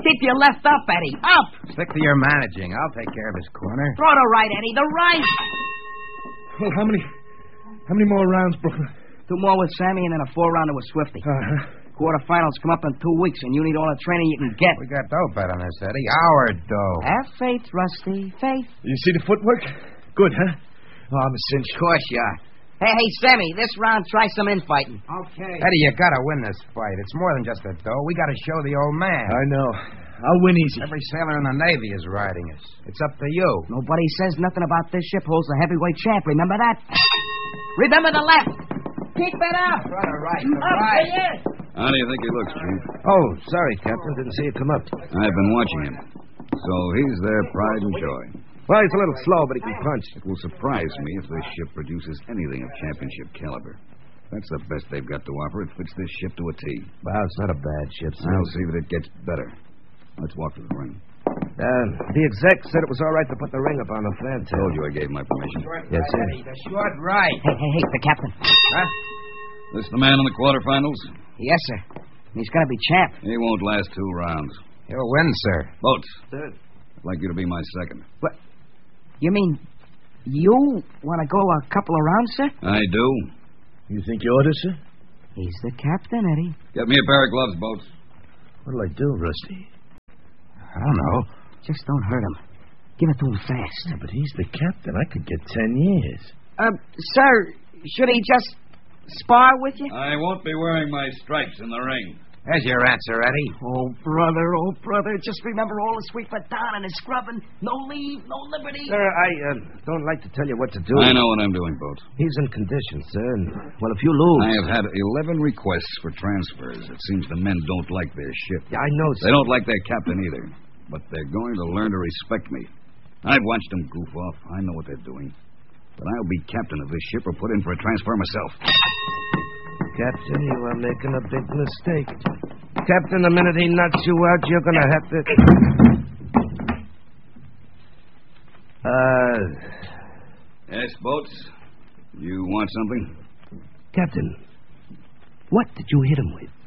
Keep your left up, Eddie. Up! Stick to your managing. I'll take care of his corner. Throw the right, Eddie. The right! Well, how many more rounds, Brooklyn? 2 more with Sammy and then a 4-rounder with Swifty. Quarterfinals come up in 2 weeks, and you need all the training you can get. We got dough bet on this, Eddie. Our dough. Have faith, Rusty. Faith. You see the footwork? Good, huh? Oh, I'm a cinch. Of course you are. Hey, Sammy, this round, try some infighting. Okay. Eddie, you gotta win this fight. It's more than just a dough. We gotta show the old man. I know. I'll win easy. Every sailor in the Navy is riding us. It's up to you. Nobody says nothing about this ship holds the heavyweight champ. Remember that? Remember the left. Keep it up. Try the right. Yes. How do you think he looks, Chief? Oh, sorry, Captain. Didn't see you come up. I've been watching him. So he's their pride and joy. Well, he's a little slow, but he can punch. It will surprise me if this ship produces anything of championship caliber. That's the best they've got to offer. It fits this ship to a T. Well, it's not a bad ship, sir. I'll see that it gets better. Let's walk to the ring. The exec said it was all right to put the ring up on the fan tail. Told you I gave my permission. Yes, sir. The short right. Hey, the captain. Huh? This the man in the quarterfinals? Yes, sir. He's gonna be champ. He won't last 2 rounds. He'll win, sir. Boats. Sir. I'd like you to be my second. What? You mean you want to go a couple of rounds, sir? I do. You think you ought to, sir? He's the captain, Eddie. Get me a pair of gloves, Boats. What'll I do, Rusty? I don't know. Just don't hurt him. Give it to him fast. Yeah, but he's the captain. I could get 10 years. Sir, should he just spar with you? I won't be wearing my stripes in the ring. There's your answer, Eddie. Oh, brother. Just remember all the sweeping down and the scrubbing. No leave, no liberty. Sir, I don't like to tell you what to do. I know what I'm doing, Boats. He's in condition, sir. And, well, if you lose... I have had 11 requests for transfers. It seems the men don't like their ship. Yeah, I know, sir. They don't like their captain either. But they're going to learn to respect me. I've watched them goof off. I know what they're doing. But I'll be captain of this ship or put in for a transfer myself. Captain, you are making a big mistake. Captain, the minute he knocks you out, you're going to have to... Yes, Boats? You want something? Captain, what did you hit him with?